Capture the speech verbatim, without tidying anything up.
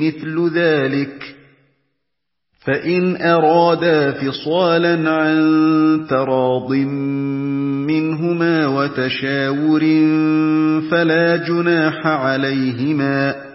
مثل ذلك فإن أرادا فصالا عن تراض منهما وتشاور فلا جناح عليهما